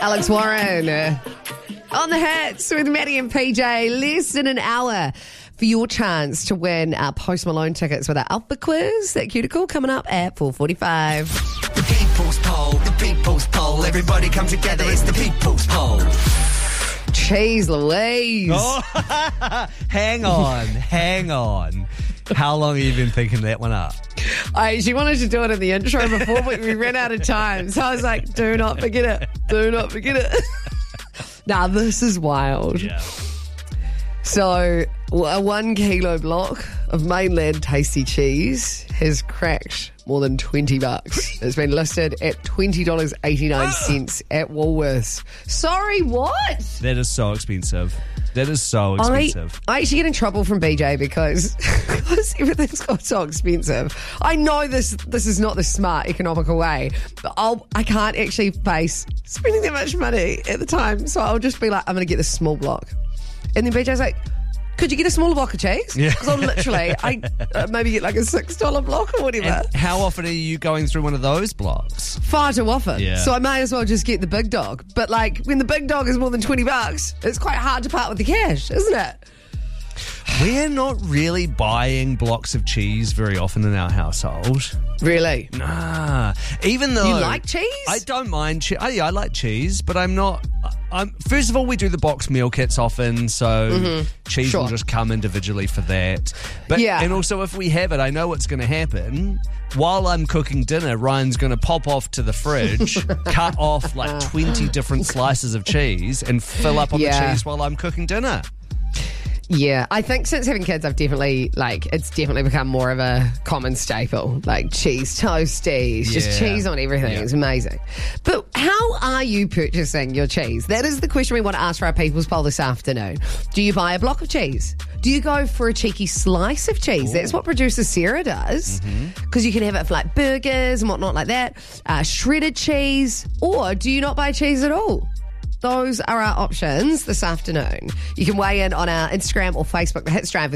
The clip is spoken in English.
Alex Warren on the hits with Maddie and PJ. Less than an hour for your chance to win our Post Malone tickets with our Alpha Quiz. That cuticle coming up at 4:45. The people's poll, the people's poll. Everybody come together, it's the people's poll. Jeez Louise. Oh, hang on. How long have you been thinking that one up? I actually wanted to do it in the intro before, but we ran out of time. So I was like, do not forget it. Do not forget it. Now, this is wild. Yeah. So, a 1 kilo block of mainland tasty cheese has cracked more than $20. It's been listed at $20.89 at Woolworths. Sorry, what? That is so expensive. I actually get in trouble from BJ because everything's got so expensive. I know this is not the smart, economical way, but I can't actually face spending that much money at the time. So I'll just be like, I'm going to get this small block. And then BJ's like, could you get a smaller block of cheese? Yeah. Because I maybe get like a $6 block or whatever. And how often are you going through one of those blocks? Far too often. Yeah. So I may as well just get the big dog. But like when the big dog is more than $20, it's quite hard to part with the cash, isn't it? We're not really buying blocks of cheese very often in our household. Really? Nah. Even though... You like cheese? I don't mind cheese. I like cheese, but I'm not... first of all, we do the box meal kits often, so cheese will just come individually for that. But and also, if we have it, I know what's going to happen. While I'm cooking dinner, Ryan's going to pop off to the fridge, cut off like 20 different slices of cheese, and fill up on the cheese while I'm cooking dinner. Yeah, I think since having kids, I've definitely, it's definitely become more of a common staple. Like cheese toasties, just cheese on everything. It's amazing. But how are you purchasing your cheese? That is the question we want to ask for our People's Poll this afternoon. Do you buy a block of cheese? Do you go for a cheeky slice of cheese? Ooh. That's what producer Sarah does. Because you can have it for like burgers and whatnot like that. Shredded cheese. Or do you not buy cheese at all? Those are our options this afternoon. You can weigh in on our Instagram or Facebook, The Hits Drive.